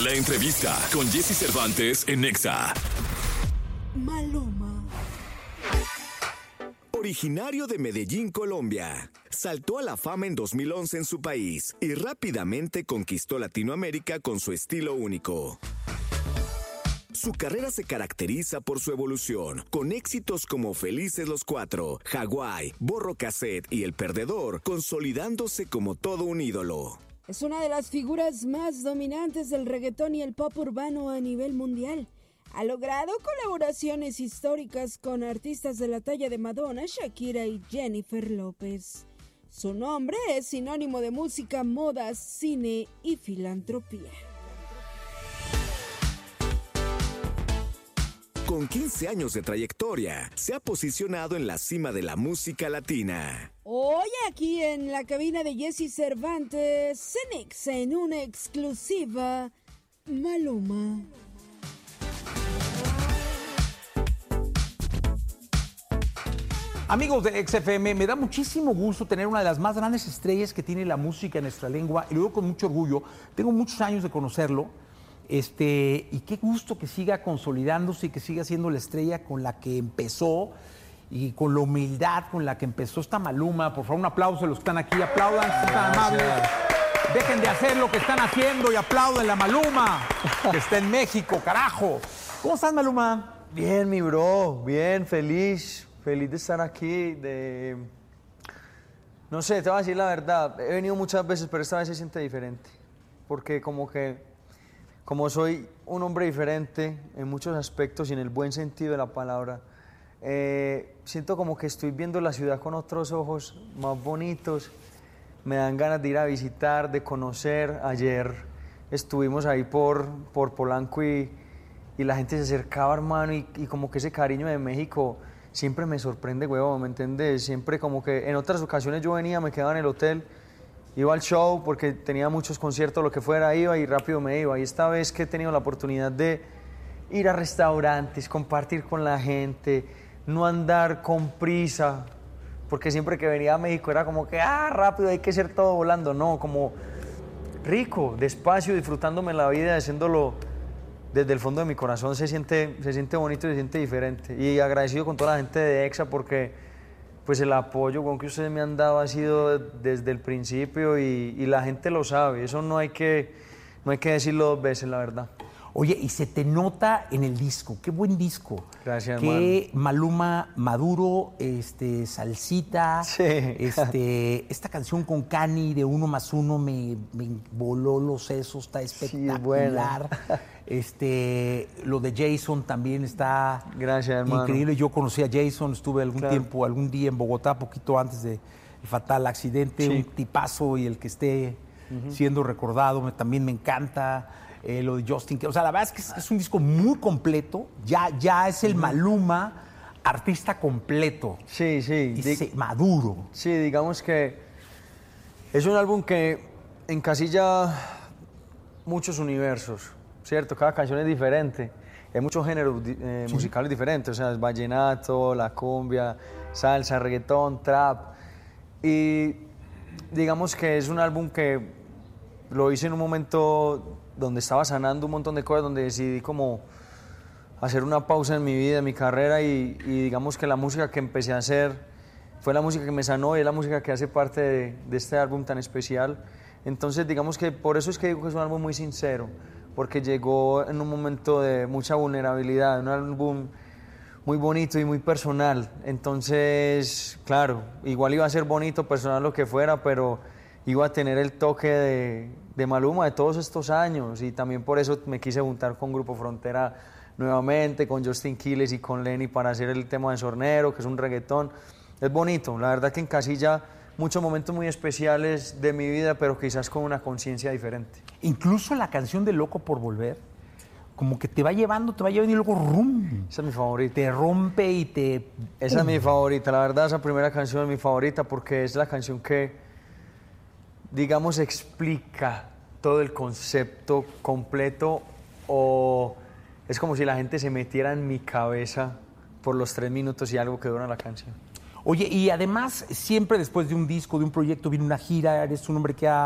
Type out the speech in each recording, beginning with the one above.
La entrevista con Jesse Cervantes en Nexa. Maluma. Originario de Medellín, Colombia, saltó a la fama en 2011 en su país y rápidamente conquistó Latinoamérica con su estilo único. Su carrera se caracteriza por su evolución, con éxitos como Felices los Cuatro, Hawái, Borro Cassette y El Perdedor, consolidándose como todo un ídolo. Es una de las figuras más dominantes del reggaetón y el pop urbano a nivel mundial. Ha logrado colaboraciones históricas con artistas de la talla de Madonna, Shakira y Jennifer López. Su nombre es sinónimo de música, moda, cine y filantropía. Con 15 años de trayectoria, se ha posicionado en la cima de la música latina. Hoy aquí en la cabina de Jesse Cervantes, Cenex en una exclusiva, Maluma. Amigos de XFM, me da muchísimo gusto tener una de las más grandes estrellas que tiene la música en nuestra lengua, y lo digo con mucho orgullo. Tengo muchos años de conocerlo, y qué gusto que siga consolidándose y que siga siendo la estrella con la que empezó y con la humildad con la que empezó esta Maluma. Por favor, un aplauso a los que están aquí, aplaudan, si están amables. Dejen de hacer lo que están haciendo y aplauden la Maluma, que está en México, carajo. ¿Cómo estás, Maluma? Bien, mi bro, bien, feliz de estar aquí, no sé, te voy a decir la verdad, he venido muchas veces, pero esta vez se siente diferente, porque como soy un hombre diferente en muchos aspectos y en el buen sentido de la palabra, siento como que estoy viendo la ciudad con otros ojos más bonitos, me dan ganas de ir a visitar, de conocer. Ayer estuvimos ahí por Polanco y la gente se acercaba, hermano, y como que ese cariño de México siempre me sorprende, huevón, ¿me entiendes? Siempre como que en otras ocasiones yo venía, me quedaba en el hotel, iba al show porque tenía muchos conciertos, lo que fuera, iba y rápido me iba. Y esta vez que he tenido la oportunidad de ir a restaurantes, compartir con la gente, no andar con prisa, porque siempre que venía a México era como que, rápido, hay que hacer todo volando. No, como rico, despacio, disfrutándome la vida, haciéndolo desde el fondo de mi corazón. Se siente bonito y se siente diferente. Y agradecido con toda la gente de EXA porque pues el apoyo que ustedes me han dado ha sido desde el principio y la gente lo sabe. Eso no hay que decirlo dos veces, la verdad. Oye, y se te nota en el disco. Qué buen disco. Gracias, qué hermano. Maluma maduro, salsita. Sí. Esta canción con Cani de 1 más 1 me voló los sesos, está espectacular. Sí, lo de Jason también está Gracias, hermano. increíble. Yo conocí a Jason, estuve algún día en Bogotá, poquito antes del fatal accidente. Sí. Un tipazo, y el que esté siendo recordado también me encanta. Lo de Justin, o sea, la verdad es que es un disco muy completo, ya es el Maluma artista completo. Sí. Maduro. Sí, digamos que es un álbum que encasilla muchos universos, ¿cierto? Cada canción es diferente, hay muchos géneros musicales diferentes, o sea, es vallenato, la cumbia, salsa, reggaetón, trap, y digamos que es un álbum que lo hice en un momento donde estaba sanando un montón de cosas, donde decidí como hacer una pausa en mi vida, en mi carrera, y digamos que la música que empecé a hacer fue la música que me sanó y es la música que hace parte de este álbum tan especial. Entonces digamos que por eso es que digo que es un álbum muy sincero, porque llegó en un momento de mucha vulnerabilidad, un álbum muy bonito y muy personal. Entonces, claro, igual iba a ser bonito, personal, lo que fuera, pero iba a tener el toque de Maluma de todos estos años, y también por eso me quise juntar con Grupo Frontera nuevamente, con Justin Quiles y con Lenny para hacer el tema de Sornero, que es un reggaetón. Es bonito, la verdad que encasilla muchos momentos muy especiales de mi vida, pero quizás con una conciencia diferente. Incluso la canción de Loco por Volver, como que te va llevando y luego rum. Esa es mi favorita. Te rompe y te... Esa es mi favorita, la verdad, esa primera canción es mi favorita porque es la canción que, digamos, explica todo el concepto completo, o es como si la gente se metiera en mi cabeza por los 3 minutos y algo que dura la canción. Oye, y además siempre después de un disco, de un proyecto, viene una gira. Eres un hombre que ha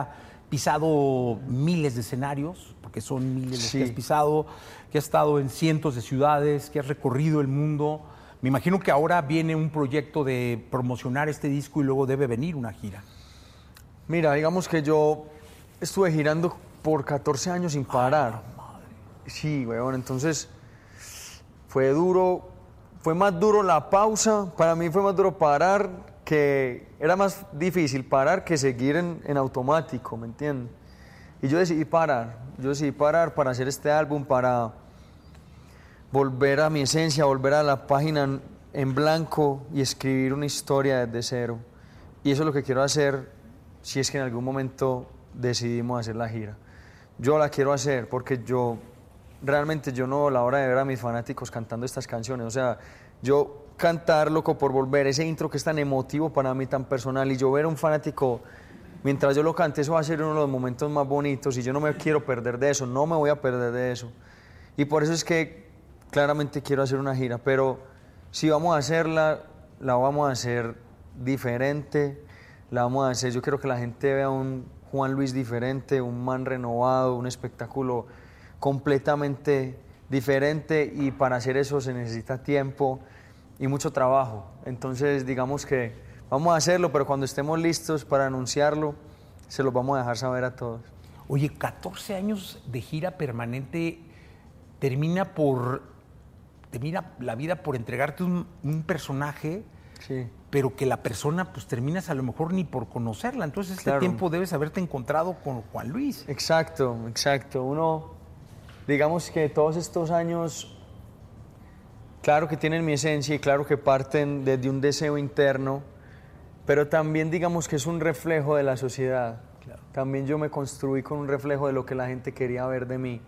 pisado miles de escenarios, porque son miles los Sí. que has pisado, que has estado en cientos de ciudades, que has recorrido el mundo. Me imagino que ahora viene un proyecto de promocionar este disco y luego debe venir una gira. Mira, digamos que yo estuve girando por 14 años sin parar. Sí, weón, entonces fue duro, fue más duro la pausa, para mí fue más duro parar, que era más difícil parar que seguir en automático, ¿me entiendes? Y yo decidí parar para hacer este álbum, para volver a mi esencia, volver a la página en blanco y escribir una historia desde cero. Y eso es lo que quiero hacer si es que en algún momento decidimos hacer la gira. Yo la quiero hacer porque realmente yo no veo la hora de ver a mis fanáticos cantando estas canciones. O sea, yo cantar Loco por Volver, ese intro que es tan emotivo para mí, tan personal, y yo ver a un fanático mientras yo lo cante, eso va a ser uno de los momentos más bonitos y yo no me quiero perder de eso, no me voy a perder de eso. Y por eso es que claramente quiero hacer una gira, pero si vamos a hacerla, la vamos a hacer diferente, la vamos a hacer, yo quiero que la gente vea un Juan Luis diferente, un man renovado, un espectáculo completamente diferente, y para hacer eso se necesita tiempo y mucho trabajo. Entonces digamos que vamos a hacerlo, pero cuando estemos listos para anunciarlo, se los vamos a dejar saber a todos. Oye, 14 años de gira permanente, termina la vida por entregarte un personaje, Sí. pero que la persona pues terminas a lo mejor ni por conocerla. Entonces este Claro. tiempo debes haberte encontrado con Juan Luis. Exacto, exacto. Uno, digamos que todos estos años, claro que tienen mi esencia y claro que parten desde un deseo interno, pero también digamos que es un reflejo de la sociedad. Claro. También yo me construí con un reflejo de lo que la gente quería ver de mí.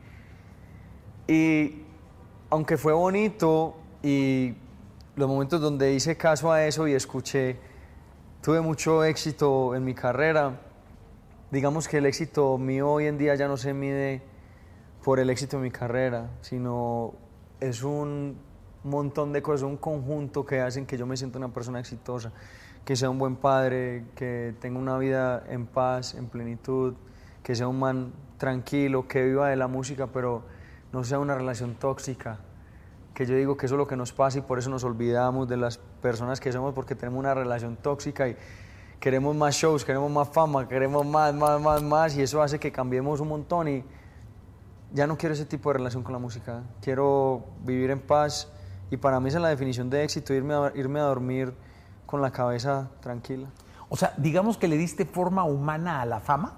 Y aunque fue bonito y los momentos donde hice caso a eso y escuché, tuve mucho éxito en mi carrera, digamos que el éxito mío hoy en día ya no se mide por el éxito de mi carrera, sino es un montón de cosas, un conjunto que hacen que yo me sienta una persona exitosa, que sea un buen padre, que tenga una vida en paz, en plenitud, que sea un man tranquilo, que viva de la música, pero no sea una relación tóxica, que yo digo que eso es lo que nos pasa y por eso nos olvidamos de las personas que somos, porque tenemos una relación tóxica y queremos más shows, queremos más fama, queremos más, y eso hace que cambiemos un montón, y ya no quiero ese tipo de relación con la música. Quiero vivir en paz, y para mí esa es la definición de éxito, irme a dormir con la cabeza tranquila. O sea, digamos que le diste forma humana a la fama.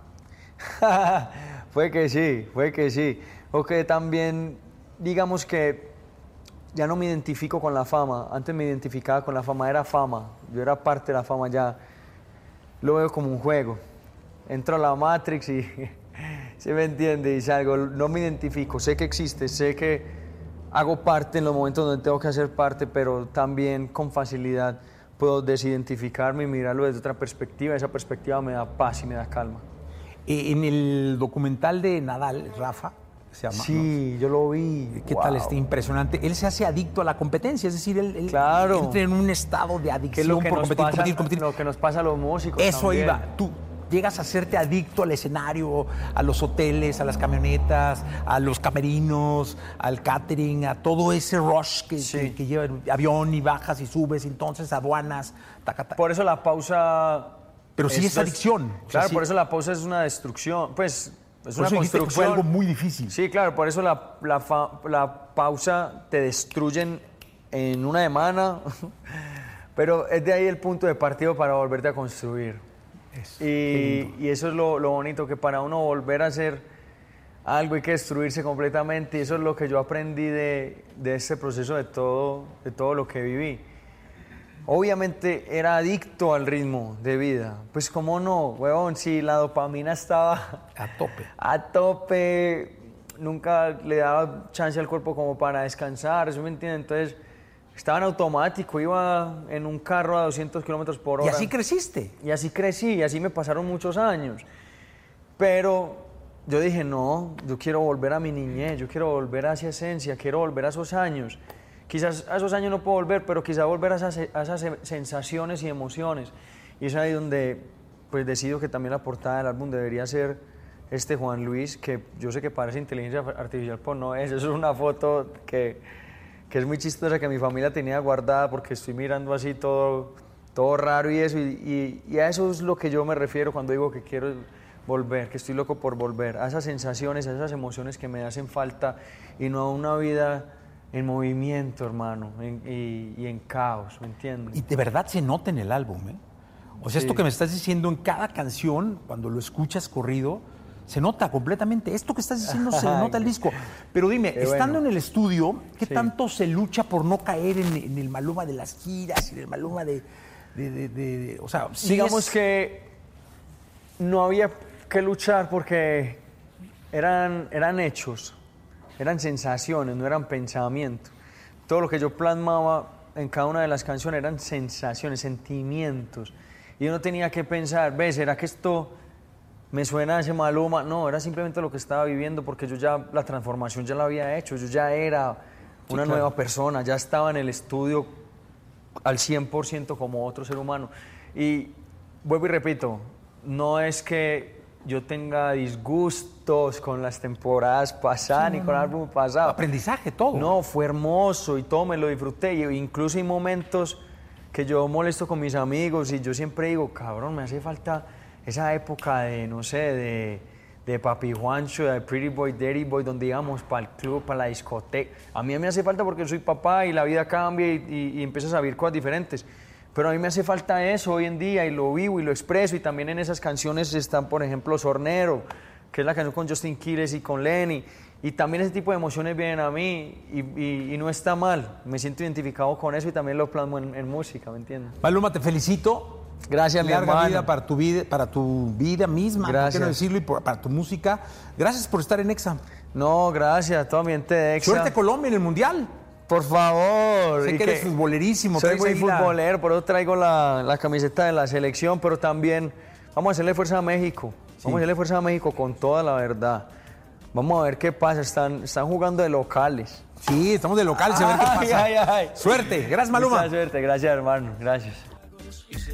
Fue que sí. O que también, digamos que ya no me identifico con la fama. Antes me identificaba con la fama, era fama. Yo era parte de la fama, ya lo veo como un juego. Entro a la Matrix y se me entiende y salgo. No me identifico, sé que existe, sé que hago parte en los momentos donde tengo que hacer parte, pero también con facilidad puedo desidentificarme y mirarlo desde otra perspectiva. Esa perspectiva me da paz y me da calma. En el documental de Nadal, Rafa, se llama, Sí, yo lo vi. ¿no? ¿Qué tal? Está impresionante. Él se hace adicto a la competencia, es decir, él Claro. entra en un estado de Que es adicción lo que por nos competir, pasa, lo que nos pasa a los músicos. Eso también. iba. Tú llegas a hacerte adicto al escenario, a los hoteles, a las camionetas, a los camerinos, al catering, a todo ese rush Sí. que lleva el avión y bajas y subes, y entonces aduanas, taca, taca. Por eso la pausa... Pero sí es adicción. O sea, Claro, sí. por eso la pausa es una destrucción. Pues es Por una eso dijiste que construcción. fue algo muy difícil. Sí, claro, por eso la pausa te destruyen en una semana. Pero es de ahí el punto de partida para volverte a construir. Y eso es lo bonito, que para uno volver a hacer algo hay que destruirse completamente, y eso es lo que yo aprendí de este proceso, de todo lo que viví. Obviamente era adicto al ritmo de vida, pues cómo no, huevón, si la dopamina estaba a tope, nunca le daba chance al cuerpo como para descansar, ¿sí me entiendes? Entonces estaba en automático, iba en un carro a 200 kilómetros por hora. Y así creciste. Y así crecí, y así me pasaron muchos años. Pero yo dije, no, yo quiero volver a mi niñez, yo quiero volver a esa esencia, quiero volver a esos años. Quizás a esos años no puedo volver, pero quizás volver a esas sensaciones y emociones. Y es ahí donde pues decido que también la portada del álbum debería ser este Juan Luis, que yo sé que parece inteligencia artificial, pues no es, eso es una foto que es muy chistosa, que mi familia tenía guardada porque estoy mirando así todo raro y eso, y a eso es lo que yo me refiero cuando digo que quiero volver, que estoy loco por volver, a esas sensaciones, a esas emociones que me hacen falta y no a una vida en movimiento, hermano, y en caos, ¿me entiendes? Y de verdad se nota en el álbum, ¿eh? O sea, Sí. esto que me estás diciendo en cada canción, cuando lo escuchas corrido, se nota completamente. Esto que estás diciendo se le nota el disco. Pero dime, Qué estando bueno. en el estudio, ¿qué Sí. tanto se lucha por no caer en el Maluma de las giras y en el Maluma o sea, sí Digamos que no había que luchar porque eran hechos, eran sensaciones, no eran pensamientos. Todo lo que yo plasmaba en cada una de las canciones eran sensaciones, sentimientos. Y yo no tenía que pensar, ¿ves? ¿Será que esto me suena a ese Maluma? No, era simplemente lo que estaba viviendo porque yo ya, la transformación ya la había hecho, yo ya era una nueva persona, ya estaba en el estudio al 100% como otro ser humano. Y vuelvo y repito, no es que yo tenga disgustos con las temporadas pasadas ni con el álbum pasado. aprendizaje, todo. No, fue hermoso y todo me lo disfruté. Y incluso hay momentos que yo molesto con mis amigos y yo siempre digo, cabrón, me hace falta esa época de, no sé, de Papi Juancho, de Pretty Boy, Dirty Boy, donde íbamos para el club, para la discoteca. A mí me hace falta porque soy papá y la vida cambia y empiezas a vivir cosas diferentes. Pero a mí me hace falta eso hoy en día y lo vivo y lo expreso. Y también en esas canciones están, por ejemplo, Sornero, que es la canción con Justin Quiles y con Lenny. Y también ese tipo de emociones vienen a mí y no está mal. Me siento identificado con eso y también lo plasmo en música, ¿me entiendes? Maluma, te felicito. Gracias, mi Larga hermano. vida para tu vida misma, Gracias. ¿por qué no decirlo? Y para tu música. Gracias por estar en Exa. No, gracias a toda mi gente de EXA. Suerte Colombia en el Mundial. Por favor. Sé Y que eres futbolerísimo. Soy traes muy ahí la- futbolero, por eso traigo la camiseta de la selección, pero también vamos a hacerle fuerza a México. Vamos a hacerle fuerza a México con toda la verdad. Vamos a ver qué pasa. Están jugando de locales. Sí, estamos de locales a ver qué pasa. Ay. Suerte. Gracias, Maluma. Mucha suerte. Gracias, hermano. Gracias.